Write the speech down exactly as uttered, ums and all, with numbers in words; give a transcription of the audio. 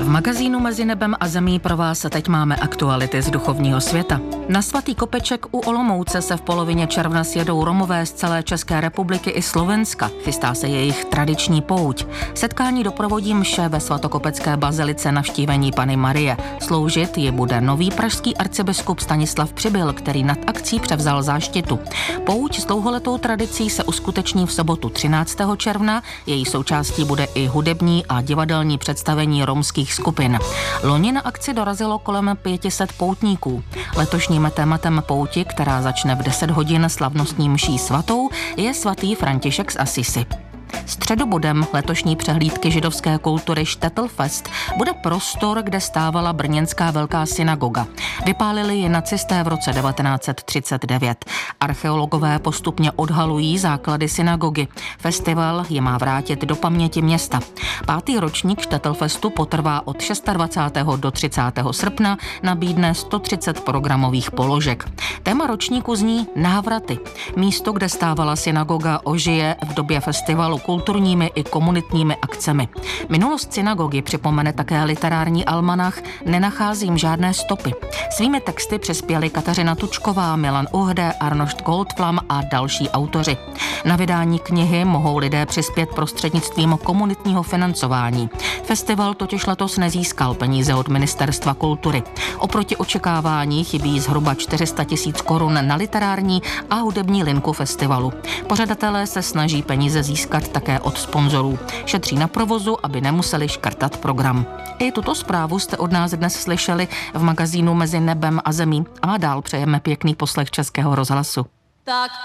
V magazínu Mezi nebem a zemí pro vás teď máme aktuality z duchovního světa. Na svatý kopeček u Olomouce se v polovině června sjedou Romové z celé České republiky i Slovenska. Chystá se jejich tradiční pouť. Setkání doprovodí mše ve svatokopecké bazilice Navštívení Panny Marie. Sloužit ji bude nový pražský arcibiskup Stanislav Přibyl, který nad akcí převzal záštitu. Pouť s dlouholetou tradicí se uskuteční v sobotu třináctého června. Její součástí bude i hudební a divadelní představení romských skupin. Loni na akci dorazilo kolem pět set poutníků. Letošním tématem pouti, která začne v deset hodin slavnostní mší svatou, je svatý František z Assisi. Středobodem letošní přehlídky židovské kultury Štetl-fest bude prostor, kde stávala brněnská velká synagoga. Vypálili ji nacisté v roce devatenáct set třicet devět. Archeologové postupně odhalují základy synagogy. Festival ji má vrátit do paměti města. Pátý ročník Štetl-festu potrvá od dvacátého šestého do třicátého srpna, nabídne sto třicet programových položek. Téma ročníku zní návraty. Místo, kde stávala synagoga, ožije v době festivalu kulturními i komunitními akcemi. Minulost synagogy připomene také literární almanach Nenacházím žádné stopy. Svými texty přispěli Kateřina Tučková, Milan Uhde, Arnošt Goldflam a další autoři. Na vydání knihy mohou lidé přispět prostřednictvím komunitního financování. Festival totiž letos nezískal peníze od Ministerstva kultury. Oproti očekávání chybí zhruba čtyři sta tisíc korun na literární a hudební linku festivalu. Pořadatelé se snaží peníze získat také od sponzorů. Šetří na provozu, aby nemuseli škrtat program. I tuto zprávu jste od nás dnes slyšeli v magazínu Mezi nebem a zemí a dál přejeme pěkný poslech Českého rozhlasu. Tak